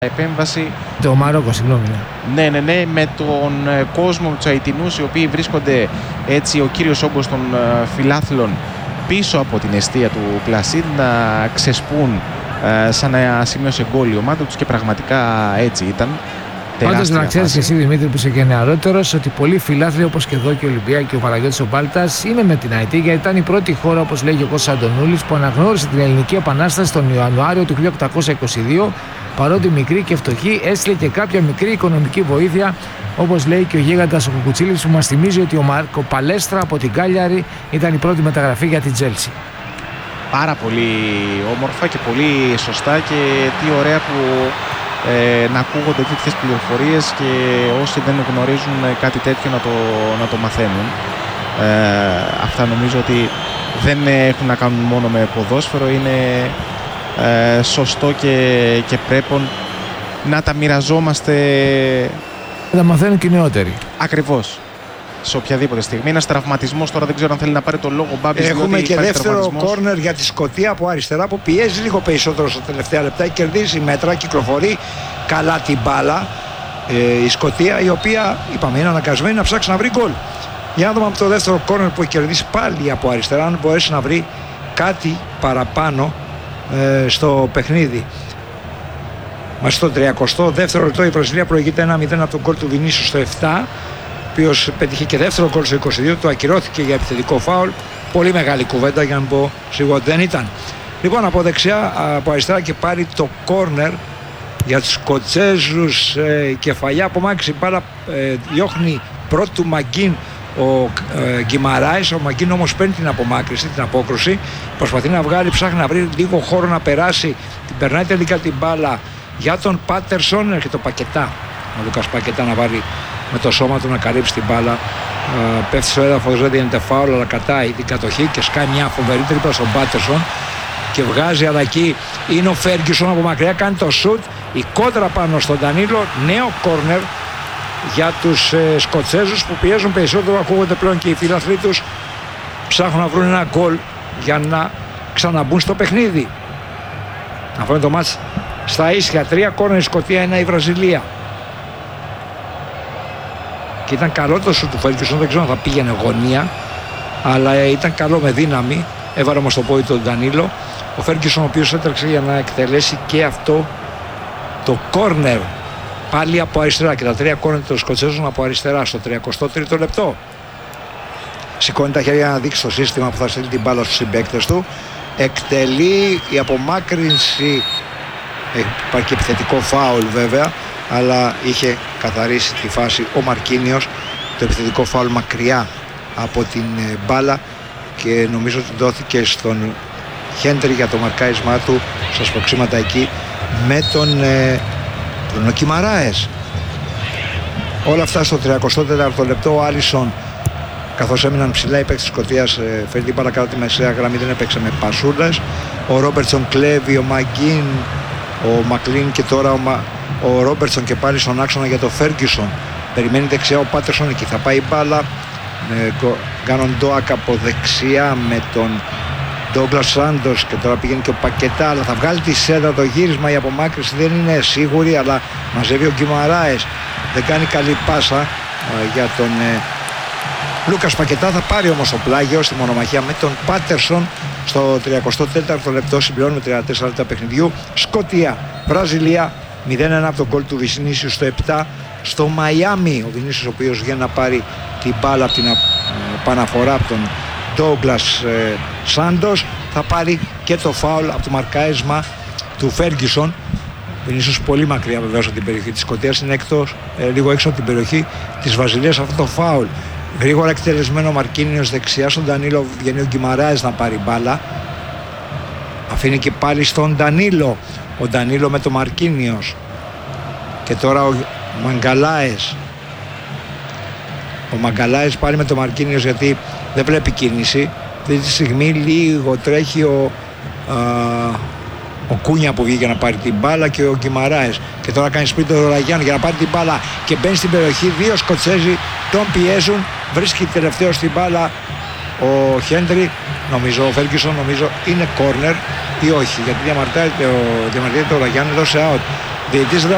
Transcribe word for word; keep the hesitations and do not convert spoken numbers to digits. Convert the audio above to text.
επέμβαση. Το Μαρόκο, συγγνώμη. Ναι, ναι, ναι, με τον κόσμο, τους Αιτινούς, οι οποίοι βρίσκονται έτσι ο κύριος όγκος των φιλάθλων πίσω από την εστία του Πλασίντ να ξεσπούν ε, σαν να σημείωσε γκόλ η ομάδα τους και πραγματικά έτσι ήταν. Πάντως να ξέρεις και εσύ, Δημήτρη, που είσαι και νεαρότερος, ότι πολλοί φιλάθλοι όπως και εδώ και ο Ολυμπία και ο Παναγιώτης ο Μπάλτας είναι με την Αϊτή, γιατί ήταν η πρώτη χώρα, όπως λέει και ο Κώστας Αντωνούλης, που αναγνώρισε την Ελληνική Επανάσταση τον Ιανουάριο του χίλια οκτακόσια είκοσι δύο, παρότι μικρή και φτωχή έστειλε και κάποια μικρή οικονομική βοήθεια, όπως λέει και ο γίγαντας ο Κουκουτσίλης, που μας θυμίζει ότι ο Μάρκο Παλέστρα από την Κάλιαρη ήταν η πρώτη μεταγραφή για την Τζέλσι. Πάρα πολύ όμορφα και πολύ σωστά, και τι ωραία που ε, να ακούγονται τέτοιες πληροφορίες και όσοι δεν γνωρίζουν κάτι τέτοιο να το, να το μαθαίνουν. Ε, αυτά νομίζω ότι δεν έχουν να κάνουν μόνο με ποδόσφαιρο, είναι ε, σωστό και, και πρέπει να τα μοιραζόμαστε. Να τα μαθαίνουν και οι νεότεροι. Ακριβώς. Σε οποιαδήποτε στιγμή. Ένας τραυματισμός τώρα, δεν ξέρω αν θέλει να πάρει το λόγο Μπάμπης. Έχουμε και δεύτερο κόρνερ για τη Σκωτία από αριστερά, που πιέζει λίγο περισσότερο στα τελευταία λεπτά, κερδίζει μέτρα, κυκλοφορεί καλά την μπάλα ε, η Σκωτία, η οποία είπαμε είναι αναγκασμένη να ψάξει να βρει γκολ. Για να δούμε από το δεύτερο κόρνερ που έχει κερδίσει πάλι από αριστερά, αν μπορέσει να βρει κάτι παραπάνω ε, στο παιχνίδι. Μας στο τριακοστό δεύτερο λεπτό η Βραζιλία προηγείται ένα μηδέν από τον γκολ του Βινίσιου στο επτά, ο οποίος πέτυχε και δεύτερο γκολ στο είκοσι δύο, του ακυρώθηκε για επιθετικό φάουλ. Πολύ μεγάλη κουβέντα, για να πω σίγουρα ότι δεν ήταν. Λοιπόν, από δεξιά, από αριστερά και πάλι το κόρνερ για τους Σκοτσέζους, ε, κεφαλιά απομάκρυνση, μπάλα ε, διώχνει πρώτου Μαγκίν ο ε, Γκιμαράης. Ο Μαγκίν όμως παίρνει την απομάκρυνση, την απόκρουση, προσπαθεί να βγάλει, ψάχνει να βρει λίγο χώρο να περάσει, την περνάει τελικά την μπάλα για τον Πάτερσον, έρχεται το Πακετά, ο Λούκας Πακετά να βάλει με το σώμα του να καλύψει την μπάλα. Uh, πέφτει στο έδαφος, δεν δίνεται φάουλ, αλλά κατάει την κατοχή και σκάει μια φοβερή τρίπλα στον Πάτερσον και βγάζει, αλλά εκεί είναι ο Φέργκισον από μακριά, κάνει το σουτ, η κόντρα πάνω στον Ντανίλο, νέο κόρνερ για τους ε, Σκοτσέζους που πιέζουν περισσότερο. Ακούγονται πλέον και οι φίλαθλοι τους ψάχνουν να βρουν ένα γκολ για να ξαναμπούν στο παιχνίδι. Αυτό είναι το μάτς στα ίσια, τρία κόρνερ η Σκωτία, ένα η Βραζιλία. Και ήταν καλό το σου του Φέργκισον, δεν ξέρω αν θα πήγαινε γωνία, αλλά ήταν καλό με δύναμη, έβαλε όμως το πόδι τον Ντανίλο. Ο Φέργκισον, ο οποίος έτρεξε για να εκτελέσει και αυτό το κόρνερ πάλι από αριστερά, και τα τρία κόρνερ των Σκοτσέζων από αριστερά στο τριακοστό τρίτο λεπτό. Σηκώνει τα χέρια να δείξει το σύστημα που θα στείλει την μπάλα στους συμπαίκτες του, εκτελεί, η απομάκρυνση, υπάρχει και επιθετικό φάουλ βέβαια, αλλά είχε καθαρίσει τη φάση ο Μαρκίνιος, το επιθετικό φάουλ μακριά από την μπάλα, και νομίζω ότι δόθηκε στον Χέντρι για το μαρκάρισμά του στα σπροξήματα εκεί με τον ε, τον Κιμαράες. Όλα αυτά στο τριακοστό τέταρτο λεπτό. Ο Άλισον, καθώς έμειναν ψηλά οι παίκτες της Σκωτίας, ε, φέρει την μπάλα κάτω τη μεσαία γραμμή, δεν έπαιξε με πασούλες. Ο Ρόμπερτσον κλέβει, ο Μαγκίν, ο Μακλίν, και τώρα ο, Μα... ο Ρόμπερτσον και πάλι στον άξονα για τον Φέργκισον. Περιμένει δεξιά ο Πάτερσον, εκεί θα πάει η μπάλα. Ε, Γκάνον Ντόακ από δεξιά με τον Ντόγκλας Σάντος, και τώρα πηγαίνει και ο Πακετά, αλλά θα βγάλει τη σέδρα, το γύρισμα, η απομάκρυνση δεν είναι σίγουρη, αλλά μαζεύει ο Γκιμαράες, δεν κάνει καλή πάσα ε, για τον ε, Λούκας Πακετά. Θα πάρει όμως το πλάγιο στη μονομαχία με τον Πάτερσον στο τριακοστό τέταρτο λεπτό. Συμπληρώνουμε τριάντα τέσσερα λεπτά παιχνιδιού. Σκωτία, Βραζιλία, μηδέν ένα από τον γκολ του Βινίσιου στο επτά. Στο Μαϊάμι, ο Βινίσιος, ο οποίος βγαίνει να πάρει την μπάλα από την ε, παναφορά από τον Ντόγκλας ε, Σάντος, θα πάρει και το φάουλ από το μαρκάρισμα του Φέργκισον. Βινίσιος πολύ μακριά βεβαίως από την περιοχή της Σκωτίας, είναι εκτός, ε, λίγο έξω από την περιοχή της Βραζιλίας αυτό το φάουλ. Γρήγορα εκτελεσμένο ο Μαρκίνιος δεξιά στον Ντανίλο, βγαίνει ο Γκιμαράες να πάρει μπάλα, αφήνει και πάλι στον Ντανίλο, ο Ντανίλο με το Μαρκίνιος, και τώρα ο Μαγκαλάες. Ο Μαγκαλάες πάλι με το Μαρκίνιος, γιατί δεν βλέπει κίνηση. Αυτή τη στιγμή λίγο τρέχει ο, α, ο Κούνια που βγήκε να πάρει την μπάλα, και ο Γκιμαράες. Και τώρα κάνει σπίτι ο Ραγιάννη για να πάρει την μπάλα και μπαίνει στην περιοχή. Δύο Σκοτσέζοι τον πιέζουν. Βρίσκει τελευταίο στην μπάλα ο Χέντρι. Νομίζω, ο Φέργκισον, νομίζω είναι κόρνερ ή όχι. Γιατί διαμαρτύρεται ο, διαμαρτύρεται ο Ραγιάννη, δώσε out. Διαιτητής